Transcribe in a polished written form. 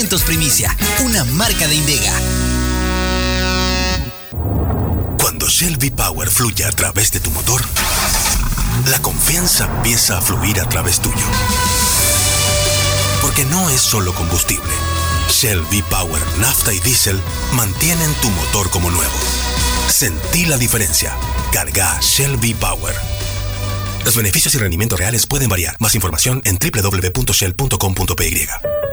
Alimentos Primicia, una marca de Indega. Cuando Shell V-Power fluye a través de tu motor, la confianza empieza a fluir a través tuyo. Porque no es solo combustible. Shell V-Power, nafta y diésel mantienen tu motor como nuevo. Sentí la diferencia. Carga Shell V-Power. Los beneficios y rendimientos reales pueden variar. Más información en www.shell.com.py.